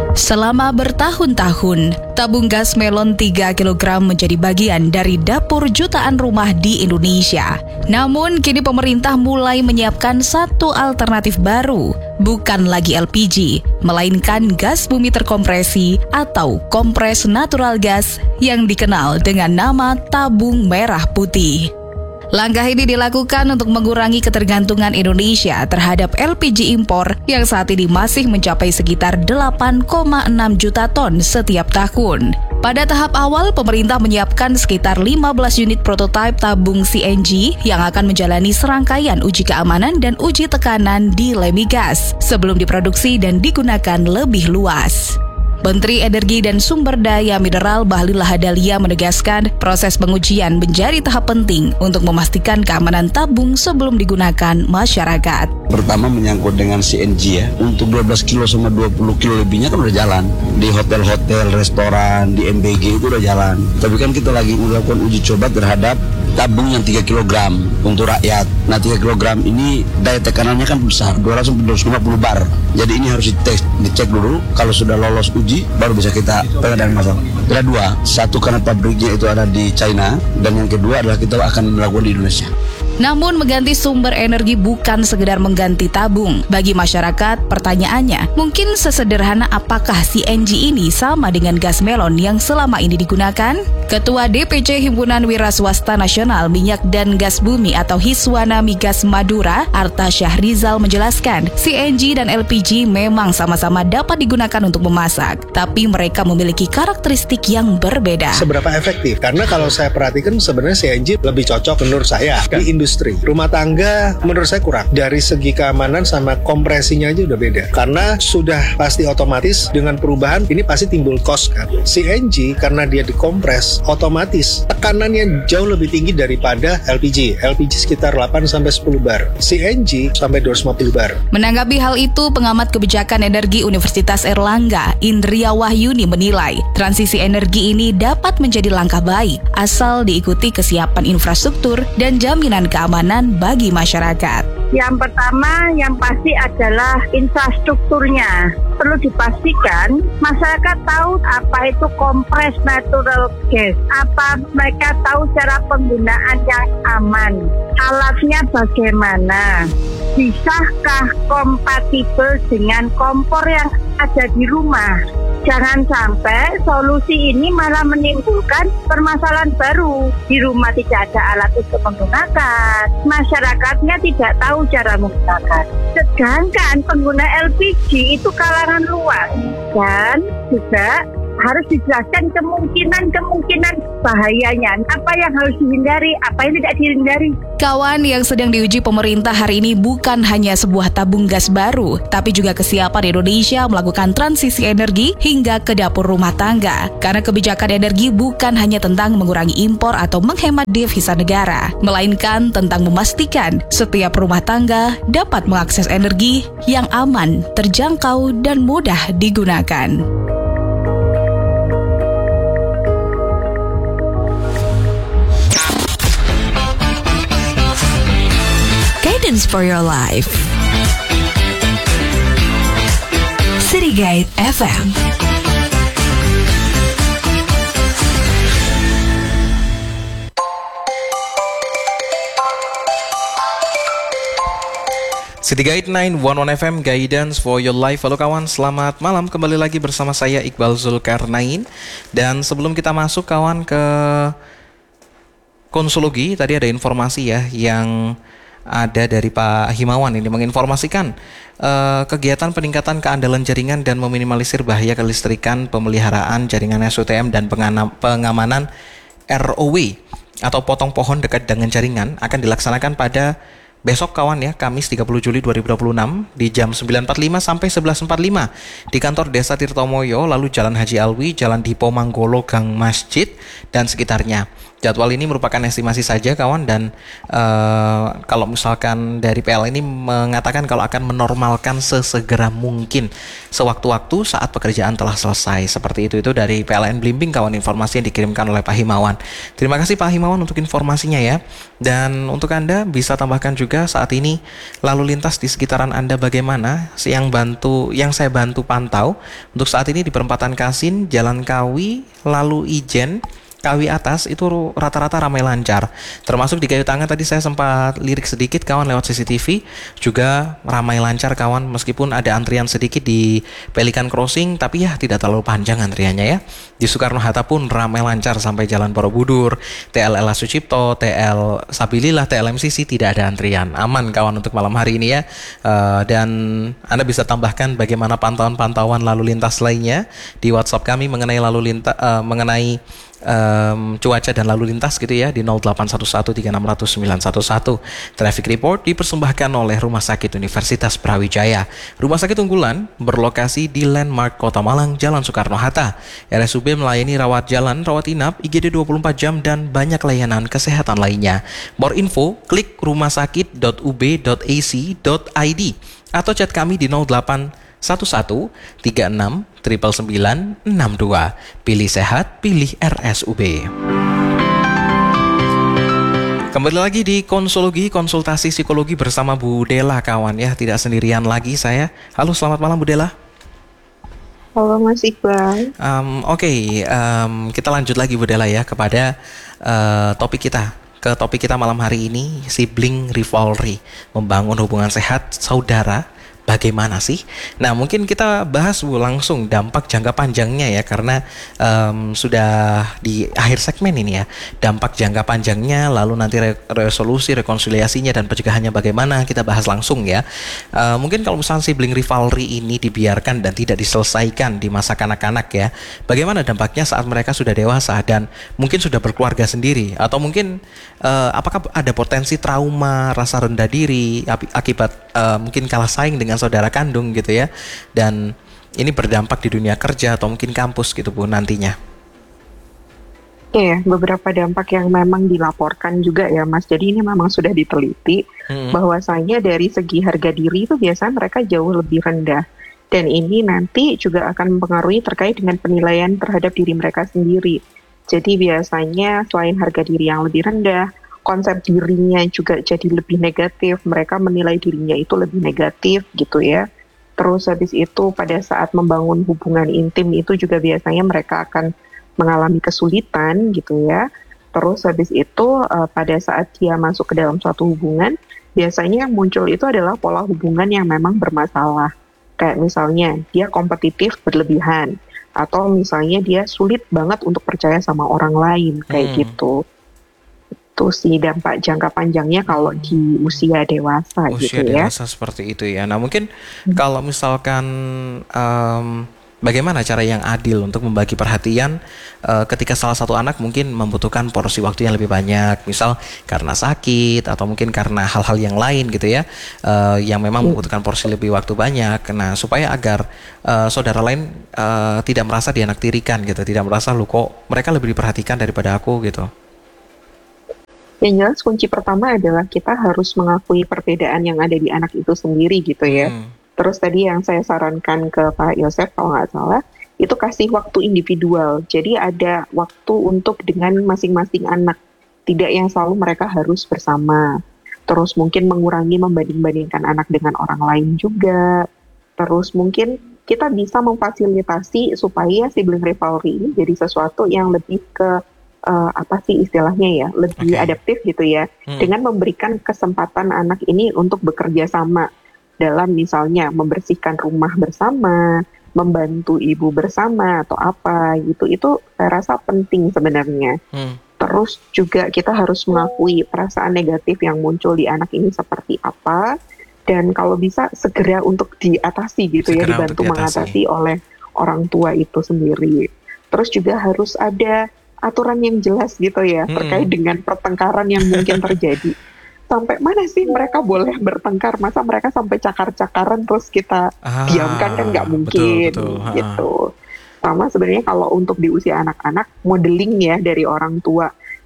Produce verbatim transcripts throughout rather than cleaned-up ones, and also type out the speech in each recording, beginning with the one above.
Selama bertahun-tahun, tabung gas melon tiga kilogram menjadi bagian dari dapur jutaan rumah di Indonesia. Namun, kini pemerintah mulai menyiapkan satu alternatif baru, bukan lagi L P G, melainkan gas bumi terkompresi atau kompres natural gas yang dikenal dengan nama tabung merah putih. Langkah ini dilakukan untuk mengurangi ketergantungan Indonesia terhadap L P G impor yang saat ini masih mencapai sekitar delapan koma enam juta ton setiap tahun. Pada tahap awal, pemerintah menyiapkan sekitar lima belas unit prototipe tabung C N G yang akan menjalani serangkaian uji keamanan dan uji tekanan di Lemigas sebelum diproduksi dan digunakan lebih luas. Menteri Energi dan Sumber Daya Mineral Bahlil Lahadalia menegaskan proses pengujian menjadi tahap penting untuk memastikan keamanan tabung sebelum digunakan masyarakat. Pertama menyangkut dengan C N G ya, untuk dua belas kilo sama dua puluh kilo lebihnya kan udah jalan. Di hotel-hotel, restoran, di M B G itu udah jalan. Tapi kan kita lagi melakukan uji coba terhadap tabung yang tiga kilogram untuk rakyat. Nah tiga kilogram ini daya tekanannya kan besar, dua ratus sampai dua ratus lima puluh bar. Jadi ini harus dicek, dicek dulu, kalau sudah lolos uji baru bisa kita pengadaan masal. Ada dua, satu karena pabriknya itu ada di China, dan yang kedua adalah kita akan melakukan di Indonesia. Namun mengganti sumber energi bukan sekedar mengganti tabung. Bagi masyarakat, pertanyaannya, mungkin sesederhana apakah C N G ini sama dengan gas melon yang selama ini digunakan? Ketua D P C Himpunan Wira Swasta Nasional Minyak dan Gas Bumi atau Hiswana Migas Madura, Arta Syahrizal menjelaskan, C N G dan L P G memang sama-sama dapat digunakan untuk memasak, tapi mereka memiliki karakteristik yang berbeda. Seberapa efektif? Karena kalau saya perhatikan sebenarnya C N G lebih cocok menurut saya di industri. Rumah tangga menurut saya kurang. Dari segi keamanan sama kompresinya aja udah beda. Karena sudah pasti otomatis dengan perubahan ini pasti timbul cost kan. C N G karena dia dikompres otomatis tekanannya jauh lebih tinggi daripada L P G. L P G sekitar delapan sampai sepuluh bar. C N G sampai dua ratus lima puluh bar. Menanggapi hal itu, pengamat kebijakan energi Universitas Erlangga, Indria Wahyuni menilai transisi energi ini dapat menjadi langkah baik asal diikuti kesiapan infrastruktur dan jaminan keamanan bagi masyarakat. Yang pertama, yang pasti adalah infrastrukturnya. Perlu dipastikan masyarakat tahu apa itu kompres natural gas, apa mereka tahu cara penggunaan yang aman, alatnya bagaimana, bisakah kompatibel dengan kompor yang ada di rumah. Jangan sampai solusi ini malah menimbulkan permasalahan baru. Di rumah tidak ada alat untuk menggunakan, masyarakatnya tidak tahu cara menggunakan. Sedangkan pengguna L P G itu kalangan luas dan juga harus dijelaskan kemungkinan-kemungkinan bahayanya. Apa yang harus dihindari, apa yang tidak dihindari. Kawan, yang sedang diuji pemerintah hari ini bukan hanya sebuah tabung gas baru, tapi juga kesiapan Indonesia melakukan transisi energi hingga ke dapur rumah tangga. Karena kebijakan energi bukan hanya tentang mengurangi impor atau menghemat devisa negara, melainkan tentang memastikan setiap rumah tangga dapat mengakses energi yang aman, terjangkau, dan mudah digunakan. Guidance for your life. City Guide F M. City Guide sembilan satu satu F M, Guidance for your life. Halo kawan, selamat malam. Kembali lagi bersama saya Iqbal Zulkarnain. Dan sebelum kita masuk kawan ke konsologi, tadi ada informasi ya yang ada dari Pak Himawan ini menginformasikan uh, kegiatan peningkatan keandalan jaringan dan meminimalisir bahaya kelistrikan, pemeliharaan jaringan S O T M dan pengana- pengamanan R O W atau potong pohon dekat dengan jaringan akan dilaksanakan pada besok kawan ya, Kamis tiga puluh Juli dua ribu dua puluh enam di jam sembilan empat puluh lima sampai sebelas empat puluh lima di kantor Desa Tirtomoyo, lalu Jalan Haji Alwi, Jalan Dipo Manggolo, Gang Masjid dan sekitarnya. Jadwal ini merupakan estimasi saja kawan, dan uh, kalau misalkan dari P L N ini mengatakan kalau akan menormalkan sesegera mungkin sewaktu-waktu saat pekerjaan telah selesai. Seperti itu itu dari P L N Blimbing kawan, informasi yang dikirimkan oleh Pak Himawan. Terima kasih Pak Himawan untuk informasinya ya. Dan untuk Anda bisa tambahkan juga saat ini lalu lintas di sekitaran Anda bagaimana? Yang bantu yang saya bantu pantau untuk saat ini di perempatan Kasin, Jalan Kawi, lalu Ijen, Kawi atas itu rata-rata ramai lancar. Termasuk di Kayu Tangan tadi saya sempat lirik sedikit kawan lewat C C T V, juga ramai lancar kawan, meskipun ada antrian sedikit di Pelikan Crossing, tapi ya tidak terlalu panjang antriannya ya. Di Soekarno-Hatta pun ramai lancar sampai Jalan Borobudur, T L Ella Sucipto, T L Sabilillah, T L M C C tidak ada antrian. Aman kawan untuk malam hari ini ya. Uh, dan Anda bisa tambahkan bagaimana pantauan-pantauan lalu lintas lainnya di WhatsApp kami mengenai lalu lintas uh, mengenai Um, cuaca dan lalu lintas gitu ya di nol delapan satu satu tiga enam nol nol sembilan satu satu. Traffic Report dipersembahkan oleh Rumah Sakit Universitas Brawijaya. Rumah sakit unggulan berlokasi di Landmark Kota Malang, Jalan Soekarno-Hatta. R S U B melayani rawat jalan, rawat inap, I G D dua puluh empat jam dan banyak layanan kesehatan lainnya. More info klik rumahsakit dot u b dot a c dot i d atau chat kami di nol delapan satu satu tiga enam sembilan sembilan enam dua. Pilih sehat, pilih R S U B. Kembali lagi di Konsologi, konsultasi psikologi bersama Bu Dela kawan ya. Tidak sendirian lagi saya. Halo, selamat malam Bu Dela. Halo Mas Iqbal. Um, Oke, okay, um, kita lanjut lagi Bu Dela ya kepada uh, topik kita. Ke topik kita malam hari ini, sibling rivalry, membangun hubungan sehat saudara. Bagaimana sih? Nah mungkin kita bahas Bu langsung dampak jangka panjangnya ya, karena um, sudah di akhir segmen ini ya, dampak jangka panjangnya, lalu nanti re- resolusi, rekonsiliasinya dan pencegahannya bagaimana, kita bahas langsung ya. Uh, mungkin kalau misalnya sibling rivalry ini dibiarkan dan tidak diselesaikan di masa kanak-kanak ya, bagaimana dampaknya saat mereka sudah dewasa dan mungkin sudah berkeluarga sendiri, atau mungkin uh, apakah ada potensi trauma, rasa rendah diri akibat uh, mungkin kalah saing dengan saudara kandung gitu ya, dan ini berdampak di dunia kerja atau mungkin kampus gitu Bu nantinya. Oke, beberapa dampak yang memang dilaporkan juga ya Mas. Jadi ini memang sudah diteliti hmm. bahwasanya dari segi harga diri itu biasanya mereka jauh lebih rendah, dan ini nanti juga akan mempengaruhi terkait dengan penilaian terhadap diri mereka sendiri. Jadi biasanya selain harga diri yang lebih rendah, konsep dirinya juga jadi lebih negatif, mereka menilai dirinya itu lebih negatif gitu ya. Terus habis itu pada saat membangun hubungan intim itu juga biasanya mereka akan mengalami kesulitan gitu ya. Terus habis itu uh, pada saat dia masuk ke dalam suatu hubungan, biasanya yang muncul itu adalah pola hubungan yang memang bermasalah. Kayak misalnya dia kompetitif berlebihan, atau misalnya dia sulit banget untuk percaya sama orang lain kayak hmm. gitu. Itu sih dampak jangka panjangnya kalau di usia dewasa usia gitu ya. Usia dewasa seperti itu ya. Nah mungkin hmm. kalau misalkan um, bagaimana cara yang adil untuk membagi perhatian uh, ketika salah satu anak mungkin membutuhkan porsi waktu yang lebih banyak, misal karena sakit atau mungkin karena hal-hal yang lain gitu ya, uh, yang memang hmm. membutuhkan porsi lebih waktu banyak. Nah supaya agar uh, saudara lain uh, tidak merasa dianaktirikan gitu, tidak merasa lu kok mereka lebih diperhatikan daripada aku gitu. Yang jelas kunci pertama adalah kita harus mengakui perbedaan yang ada di anak itu sendiri gitu ya. Hmm. Terus tadi yang saya sarankan ke Pak Yosef kalau nggak salah, itu kasih waktu individual. Jadi ada waktu untuk dengan masing-masing anak. Tidak yang selalu mereka harus bersama. Terus mungkin mengurangi membanding-bandingkan anak dengan orang lain juga. Terus mungkin kita bisa memfasilitasi supaya sibling rivalry ini jadi sesuatu yang lebih ke Uh, apa sih istilahnya ya, lebih okay. adaptif gitu ya, hmm. dengan memberikan kesempatan anak ini untuk bekerja sama dalam misalnya membersihkan rumah bersama, membantu ibu bersama atau apa gitu. Itu saya rasa penting sebenarnya. Hmm. Terus juga kita harus mengakui perasaan negatif yang muncul di anak ini seperti apa, dan kalau bisa segera untuk diatasi gitu segera ya, dibantu mengatasi oleh orang tua itu sendiri. Terus juga harus ada aturan yang jelas gitu ya, hmm. terkait dengan pertengkaran yang mungkin terjadi. Sampai mana sih mereka boleh bertengkar? Masa mereka sampai cakar-cakaran terus kita ah, diamkan, kan nggak mungkin betul, betul. gitu. Sama sebenarnya kalau untuk di usia anak-anak, modeling ya dari orang tua.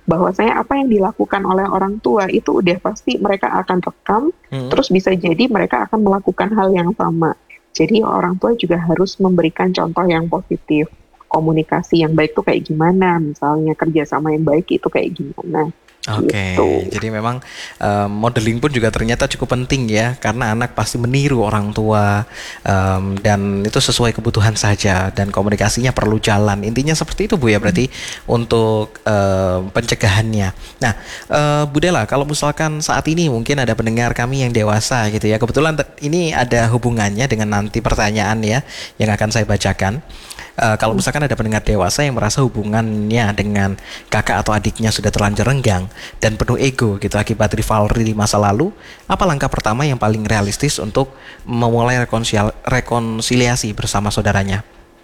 bahwasanya apa yang dilakukan oleh orang tua itu udah pasti mereka akan rekam, hmm. terus bisa jadi mereka akan melakukan hal yang sama. Jadi orang tua juga harus memberikan contoh yang positif. Komunikasi yang baik itu kayak gimana, misalnya kerjasama yang baik itu kayak gimana. Oke, okay. gitu. Jadi memang um, modeling pun juga ternyata cukup penting ya, karena anak pasti meniru orang tua um, dan itu sesuai kebutuhan saja dan komunikasinya perlu jalan. Intinya seperti itu Bu ya, berarti hmm. untuk um, pencegahannya. Nah, uh, Bu Della, kalau misalkan saat ini mungkin ada pendengar kami yang dewasa gitu ya, kebetulan ini ada hubungannya dengan nanti pertanyaan ya yang akan saya bacakan. Uh, kalau misalkan ada pendengar dewasa yang merasa hubungannya dengan kakak atau adiknya sudah terlanjur renggang dan penuh ego gitu akibat rivalry di masa lalu, apa langkah pertama yang paling realistis untuk memulai rekonsil- rekonsiliasi bersama saudaranya?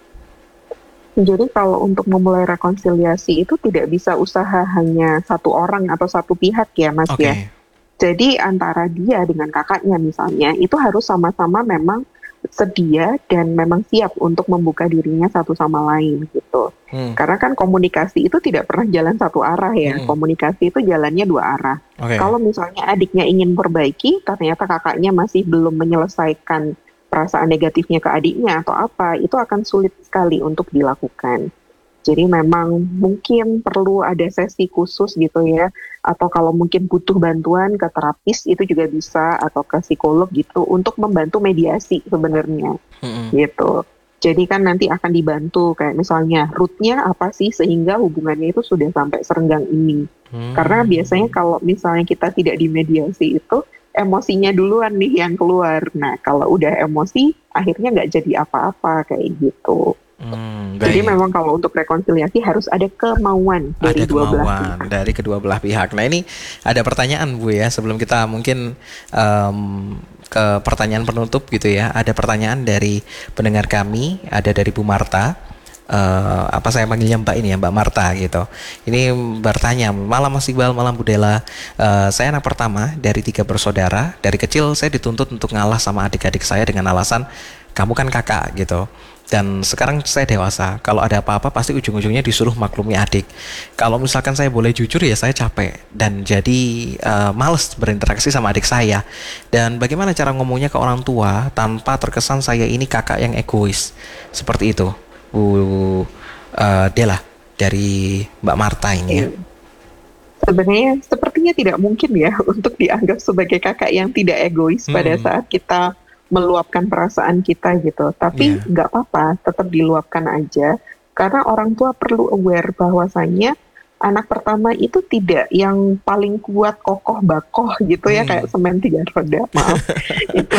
Jadi kalau untuk memulai rekonsiliasi itu tidak bisa usaha hanya satu orang atau satu pihak ya Mas okay. ya. Jadi antara dia dengan kakaknya misalnya itu harus sama-sama memang sedia dan memang siap untuk membuka dirinya satu sama lain gitu. Hmm. Karena kan komunikasi itu tidak pernah jalan satu arah ya. Hmm. Komunikasi itu jalannya dua arah. Okay. Kalau misalnya adiknya ingin perbaiki, ternyata kakaknya masih belum menyelesaikan perasaan negatifnya ke adiknya atau apa, itu akan sulit sekali untuk dilakukan. Jadi memang mungkin perlu ada sesi khusus gitu ya, atau kalau mungkin butuh bantuan ke terapis itu juga bisa, atau ke psikolog gitu untuk membantu mediasi sebenarnya mm-hmm. gitu. Jadi kan nanti akan dibantu kayak misalnya rootnya apa sih sehingga hubungannya itu sudah sampai serenggang ini. Mm-hmm. Karena biasanya kalau misalnya kita tidak dimediasi itu emosinya duluan nih yang keluar. Nah kalau udah emosi akhirnya nggak jadi apa-apa kayak gitu. Hmm, Jadi memang kalau untuk rekonsiliasi harus ada kemauan dari ada dua kemauan belah pihak. dari kedua belah pihak. Nah ini ada pertanyaan Bu ya, sebelum kita mungkin um, ke pertanyaan penutup gitu ya. Ada pertanyaan dari pendengar kami, ada dari Bu Marta. Uh, apa saya panggilnya Mbak ini ya, Mbak Marta gitu. Ini bertanya, malam Mas Iqbal, malam Bu Della. Uh, saya anak pertama dari tiga bersaudara. Dari kecil saya dituntut untuk ngalah sama adik-adik saya dengan alasan kamu kan kakak gitu. Dan sekarang saya dewasa, kalau ada apa-apa pasti ujung-ujungnya disuruh maklumi adik. Kalau misalkan saya boleh jujur ya saya capek dan jadi uh, males berinteraksi sama adik saya. Dan bagaimana cara ngomongnya ke orang tua tanpa terkesan saya ini kakak yang egois? Seperti itu, Bu uh, Della dari Mbak Marta ini ya. Sebenarnya sepertinya tidak mungkin ya untuk dianggap sebagai kakak yang tidak egois hmm. pada saat kita meluapkan perasaan kita gitu, tapi nggak yeah. apa-apa, tetap diluapkan aja, karena orang tua perlu aware bahwasanya anak pertama itu tidak yang paling kuat, kokoh, bakoh gitu ya, hmm. kayak semen tiga roda, maaf. Itu.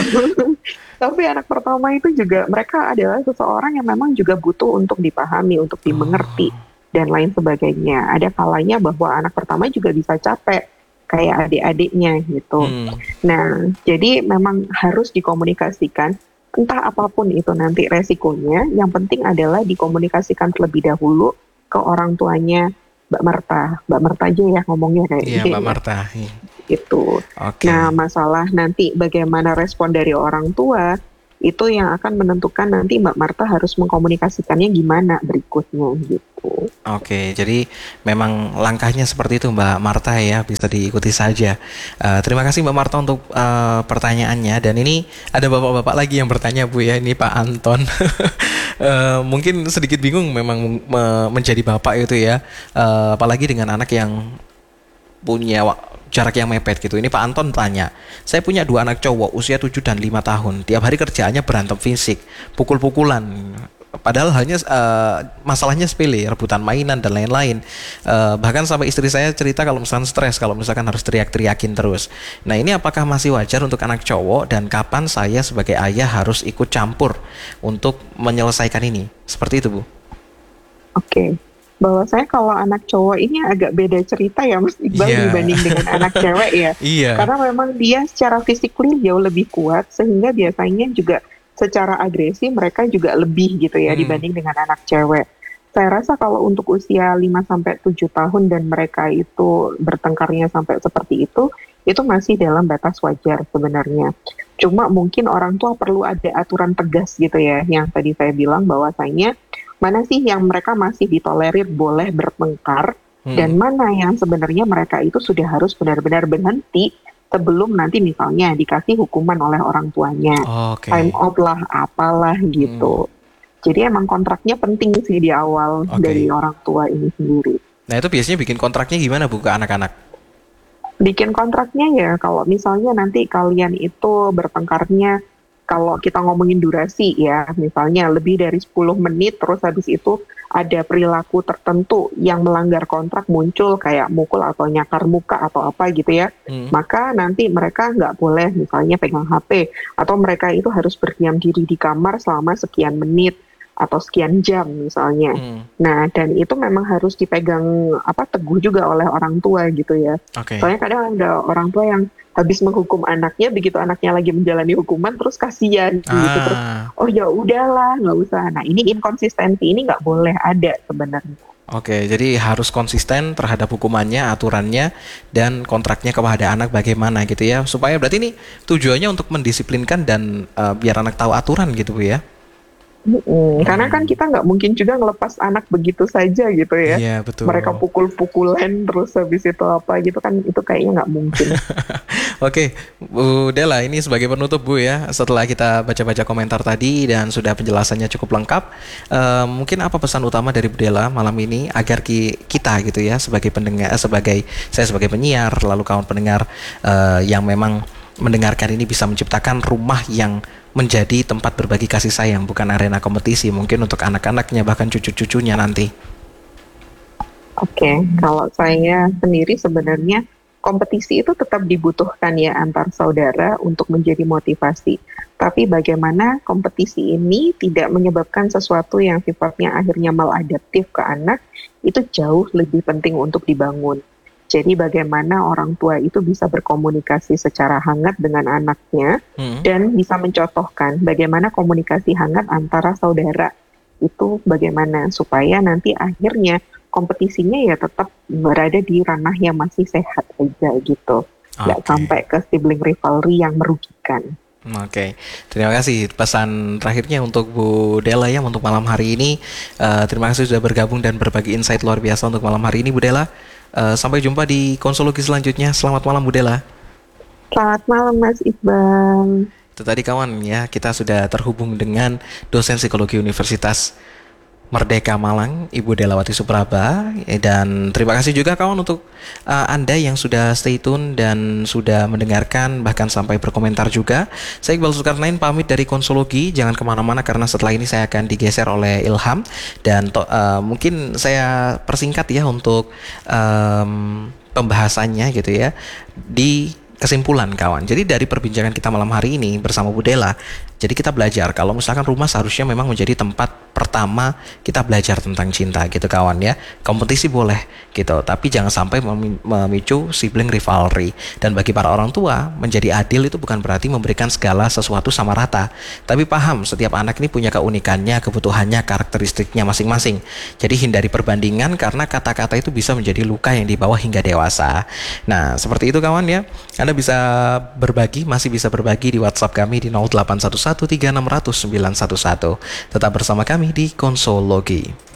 Tapi anak pertama itu juga, mereka adalah seseorang yang memang juga butuh untuk dipahami, untuk dimengerti, oh. dan lain sebagainya. Ada kalanya bahwa anak pertama juga bisa capek, kayak adik-adiknya gitu. Hmm. Nah, jadi memang harus dikomunikasikan, entah apapun itu nanti resikonya, yang penting adalah dikomunikasikan terlebih dahulu ke orang tuanya Mbak Marta. Mbak Marta aja ya ngomongnya kayak gitu. Iya, Mbak Marta. Gitu. Okay. Nah, masalah nanti bagaimana respon dari orang tua, itu yang akan menentukan nanti Mbak Marta harus mengkomunikasikannya gimana berikutnya gitu. Oke, jadi memang langkahnya seperti itu Mbak Marta ya, bisa diikuti saja. Uh, terima kasih Mbak Marta untuk uh, pertanyaannya. Dan ini ada bapak-bapak lagi yang bertanya Bu ya, ini Pak Anton. uh, mungkin sedikit bingung memang me- menjadi bapak itu ya, uh, apalagi dengan anak yang punya jarak yang mepet gitu. Ini Pak Anton tanya, saya punya dua anak cowok usia tujuh dan lima tahun. Tiap hari kerjaannya berantem fisik, pukul-pukulan. Padahal halnya uh, masalahnya sepele, rebutan mainan dan lain-lain. Uh, bahkan sampai istri saya cerita kalau misalkan stres, kalau misalkan harus teriak-teriakin terus. Nah ini apakah masih wajar untuk anak cowok dan kapan saya sebagai ayah harus ikut campur untuk menyelesaikan ini? Seperti itu Bu. Oke. Okay. Bahwa saya kalau anak cowok ini agak beda cerita ya Mas Iqbal yeah. dibanding dengan anak cewek ya. Yeah. Karena memang dia secara fisikly jauh lebih kuat, sehingga biasanya juga secara agresi mereka juga lebih gitu ya hmm. dibanding dengan anak cewek. Saya rasa kalau untuk usia lima sampai tujuh tahun dan mereka itu bertengkarnya sampai seperti itu, itu masih dalam batas wajar sebenarnya. Cuma mungkin orang tua perlu ada aturan tegas gitu ya, yang tadi saya bilang bahwasanya mana sih yang mereka masih ditolerir boleh bertengkar, hmm. dan mana yang sebenarnya mereka itu sudah harus benar-benar berhenti sebelum nanti misalnya dikasih hukuman oleh orang tuanya, oh, okay. time out lah, apalah gitu. Hmm. Jadi emang kontraknya penting sih di awal okay. dari orang tua ini sendiri. Nah itu biasanya bikin kontraknya gimana Bu ke anak-anak? Bikin kontraknya ya kalau misalnya nanti kalian itu bertengkarnya, kalau kita ngomongin durasi ya, misalnya lebih dari sepuluh menit terus habis itu ada perilaku tertentu yang melanggar kontrak muncul kayak mukul atau nyakar muka atau apa gitu ya, hmm. maka nanti mereka nggak boleh misalnya pegang H P atau mereka itu harus berdiam diri di kamar selama sekian menit atau sekian jam misalnya. Hmm. Nah, dan itu memang harus dipegang apa teguh juga oleh orang tua gitu ya. Okay. Soalnya kadang ada orang tua yang habis menghukum anaknya, begitu anaknya lagi menjalani hukuman terus kasihan ah. gitu terus. Oh ya udahlah, nggak usah. Nah, ini inkonsistensi ini nggak boleh ada sebenarnya. Oke, jadi harus konsisten terhadap hukumannya, aturannya, dan kontraknya kepada anak bagaimana gitu ya. Supaya berarti ini tujuannya untuk mendisiplinkan dan uh, biar anak tahu aturan gitu Bu ya. Hmm, karena kan kita nggak mungkin juga ngelepas anak begitu saja gitu ya. Iya, betul. Mereka pukul-pukulan terus habis itu apa gitu kan, itu kayaknya nggak mungkin. Oke, Bu Della, ini sebagai penutup Bu ya, setelah kita baca-baca komentar tadi dan sudah penjelasannya cukup lengkap, uh, mungkin apa pesan utama dari Bu Della malam ini agar ki- kita gitu ya sebagai pendengar, eh, sebagai saya sebagai penyiar, lalu kawan pendengar uh, yang memang mendengarkan ini bisa menciptakan rumah yang menjadi tempat berbagi kasih sayang, bukan arena kompetisi mungkin untuk anak-anaknya bahkan cucu-cucunya nanti. Oke, okay. Kalau saya sendiri sebenarnya kompetisi itu tetap dibutuhkan ya antar saudara untuk menjadi motivasi. Tapi bagaimana kompetisi ini tidak menyebabkan sesuatu yang sifatnya akhirnya maladaptif ke anak, itu jauh lebih penting untuk dibangun. Jadi bagaimana orang tua itu bisa berkomunikasi secara hangat dengan anaknya hmm. dan bisa mencontohkan bagaimana komunikasi hangat antara saudara itu bagaimana supaya nanti akhirnya kompetisinya ya tetap berada di ranah yang masih sehat aja gitu. Nggak okay. sampai ke sibling rivalry yang merugikan. Oke, okay. Terima kasih pesan terakhirnya untuk Bu Della ya untuk malam hari ini. Uh, terima kasih sudah bergabung dan berbagi insight luar biasa untuk malam hari ini Bu Della. Uh, sampai jumpa di konsologi selanjutnya. Selamat malam Bu Della. Selamat malam Mas Iqbal. Itu tadi kawan ya, kita sudah terhubung dengan dosen psikologi Universitas Merdeka Malang, Ibu Dellawati Supraba. Dan terima kasih juga kawan untuk uh, Anda yang sudah stay tune dan sudah mendengarkan bahkan sampai berkomentar juga. Saya Iqbal Zulkarnain pamit dari Konsologi. Jangan kemana-mana karena setelah ini saya akan digeser oleh Ilham. Dan to, uh, mungkin saya persingkat ya untuk um, pembahasannya gitu ya. Di kesimpulan kawan. Jadi dari perbincangan kita malam hari ini bersama Bu Della, jadi kita belajar kalau misalkan rumah seharusnya memang menjadi tempat pertama kita belajar tentang cinta gitu kawan ya. Kompetisi boleh gitu, tapi jangan sampai memicu sibling rivalry. Dan bagi para orang tua, menjadi adil itu bukan berarti memberikan segala sesuatu sama rata, tapi paham setiap anak ini punya keunikannya, kebutuhannya, karakteristiknya masing-masing. Jadi hindari perbandingan karena kata-kata itu bisa menjadi luka yang dibawa hingga dewasa. Nah, seperti itu kawan ya. Anda bisa berbagi, masih bisa berbagi di WhatsApp kami di nol delapan satu satu tiga enam nol nol sembilan satu satu. Tetap bersama kami di Konsologi.